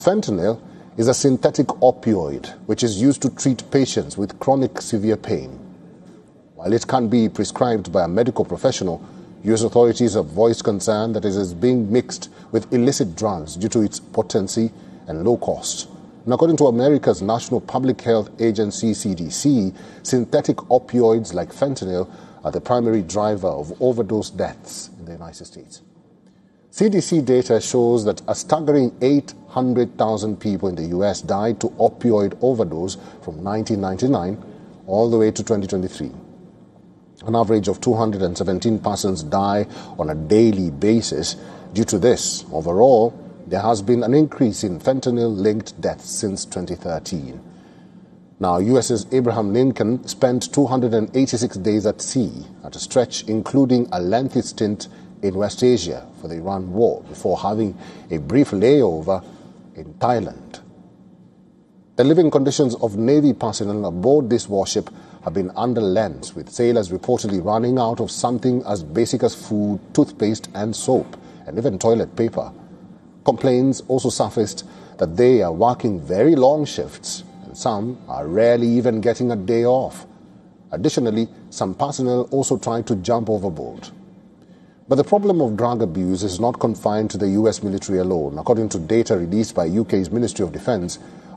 Fentanyl is a synthetic opioid which is used to treat patients with chronic severe pain. While it can be prescribed by a medical professional, U.S. authorities have voiced concern that it is being mixed with illicit drugs due to its potency and low cost. And according to America's National Public Health Agency, CDC, synthetic opioids like fentanyl are the primary driver of overdose deaths in the United States. CDC data shows that a staggering 800,000 people in the U.S. died to opioid overdose from 1999 all the way to 2023. An average of 217 persons die on a daily basis due to this. Overall, there has been an increase in fentanyl-linked deaths since 2013. Now, US's Abraham Lincoln spent 286 days at sea, at a stretch including a lengthy stint in West Asia for the Iran war, before having a brief layover in Thailand. The living conditions of Navy personnel aboard this warship have been under lens, with sailors reportedly running out of something as basic as food, toothpaste and soap, and even toilet paper. Complaints also surfaced that they are working very long shifts, and some are rarely even getting a day off. Additionally, some personnel also tried to jump overboard. But the problem of drug abuse is not confined to the U.S. military alone. According to data released by UK's Ministry of Defence,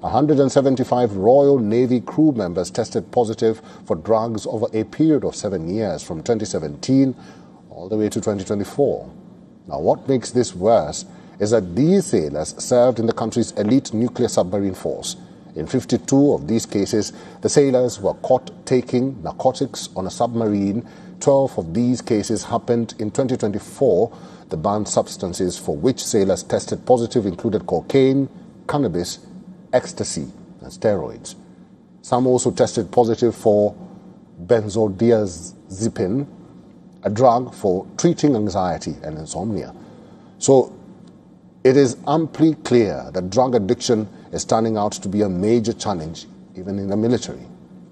175 Royal Navy crew members tested positive for drugs over a period of 7 years, from 2017 all the way to 2024. Now, what makes this worse is that these sailors served in the country's elite nuclear submarine force. In 52 of these cases, the sailors were caught taking narcotics on a submarine. 12 of these cases happened in 2024. The banned substances for which sailors tested positive included cocaine, cannabis, ecstasy, and steroids. Some also tested positive for benzodiazepine, a drug for treating anxiety and insomnia. So it is amply clear that drug addiction is turning out to be a major challenge even in the military.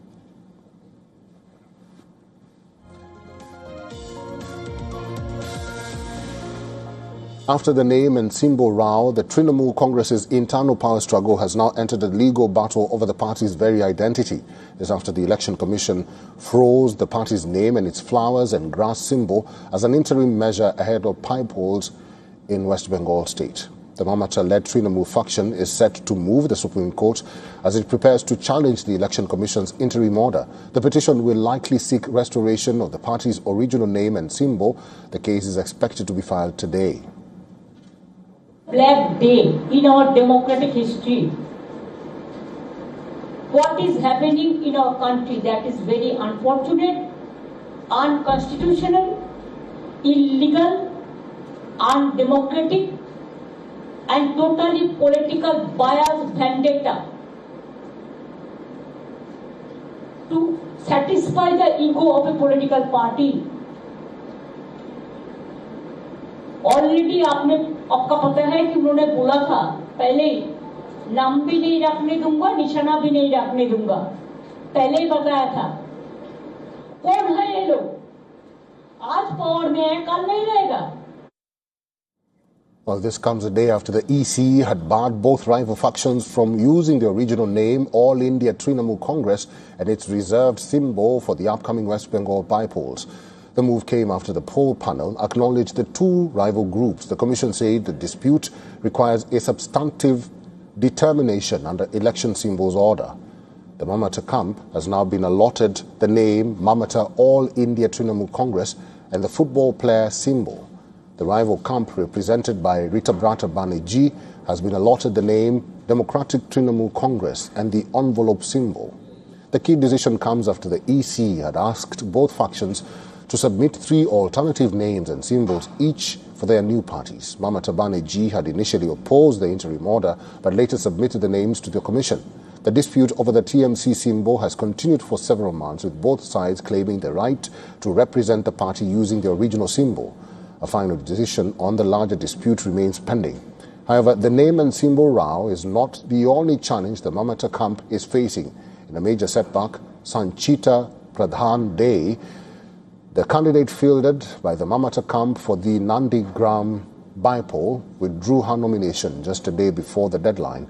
After the name and symbol row, the Trinamool Congress's internal power struggle has now entered a legal battle over the party's very identity. This after the Election Commission froze the party's name and its flowers and grass symbol as an interim measure ahead of pipe polls in West Bengal state. The Mamata-led Trinamool faction is set to move the Supreme Court as it prepares to challenge the Election Commission's interim order. The petition will likely seek restoration of the party's original name and symbol. The case is expected to be filed today. Black day in our democratic history. What is happening in our country, that is very unfortunate, unconstitutional, illegal, undemocratic, and totally political bias vendetta to satisfy the ego of a political party. Already आपका पता है कि उन्होंने बोला था पहले ही, नाम भी नहीं रखने दूंगा, निशाना भी नहीं रखने दूंगा, पहले ही बताया था। कौन है ये लोग? आज पावर में है, कल नहीं रहेगा। Well, this comes a day after the EC had barred both rival factions from using the original name, All India Trinamool Congress, and its reserved symbol for the upcoming West Bengal by-polls. The move came after the poll panel acknowledged the two rival groups. The commission said the dispute requires a substantive determination under election symbols order. The Mamata camp has now been allotted the name Mamata All India Trinamool Congress and the football player symbol. The rival camp, represented by Ritabrata Banerjee, has been allotted the name Democratic Trinamool Congress and the envelope symbol. The key decision comes after the EC had asked both factions to submit 3 alternative names and symbols each for their new parties. Mamata Banerjee had initially opposed the interim order but later submitted the names to the commission. The dispute over the TMC symbol has continued for several months, with both sides claiming the right to represent the party using the original symbol. A final decision on the larger dispute remains pending. However, the name and symbol row is not the only challenge the Mamata camp is facing. In a major setback, Sanchita Pradhan Day, the candidate fielded by the Mamata camp for the Nandigram by-poll, withdrew her nomination just a day before the deadline.